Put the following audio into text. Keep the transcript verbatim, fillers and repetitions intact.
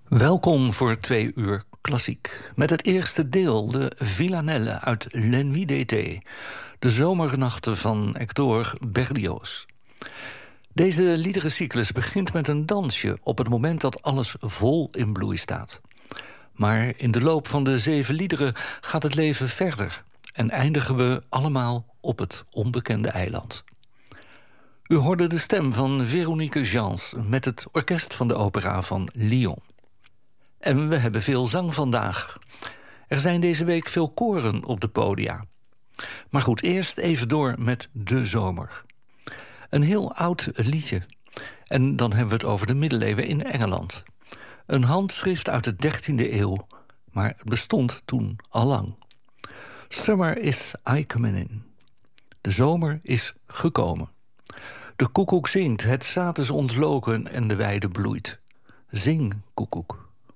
Welkom voor twee uur klassiek. Met het eerste deel, de Villanelle uit La Nuit d'été, de zomernachten van Hector Berlioz. Deze liederencyclus begint met een dansje op het moment dat alles vol in bloei staat. Maar in de loop van de zeven liederen gaat het leven verder en eindigen we allemaal op het onbekende eiland. U hoorde de stem van Véronique Jans met het orkest van de opera van Lyon. En we hebben veel zang vandaag. Er zijn deze week veel koren op de podia. Maar goed, eerst even door met de zomer. Een heel oud liedje. En dan hebben we het over de middeleeuwen in Engeland. Een handschrift uit de dertiende eeuw, maar het bestond toen al lang. Summer is I coming in. De zomer is gekomen. De koekoek zingt, het zaad is ontloken en de weide bloeit. Zing, koekoek.